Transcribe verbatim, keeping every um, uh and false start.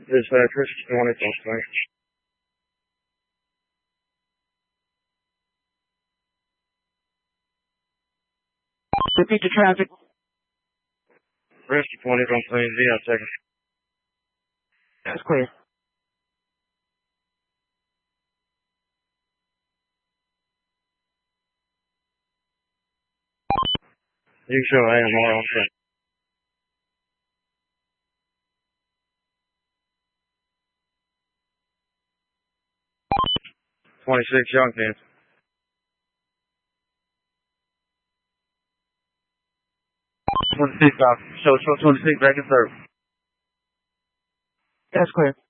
Dispatchers, twenty something. Repeat the traffic. Risk twenty something, Z, I'm checking. That's clear. You can show A M R on check. twenty-six Youngton. twenty-six, uh, show, show twenty-six back in third. That's clear.